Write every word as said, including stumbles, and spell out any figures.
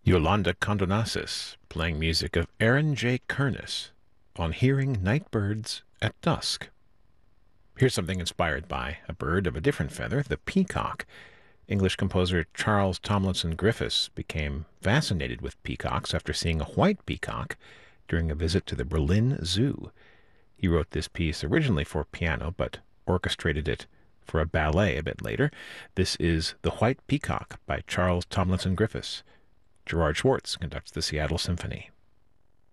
Yolanda Condonasis playing music of Aaron J. Kernis on Hearing Night Birds at Dusk. Here's something inspired by a bird of a different feather, the peacock. English composer Charles Tomlinson Griffiths became fascinated with peacocks after seeing a white peacock during a visit to the Berlin Zoo. He wrote this piece originally for piano, but orchestrated it for a ballet a bit later. This is The White Peacock by Charles Tomlinson Griffiths. Gerard Schwartz conducts the Seattle Symphony.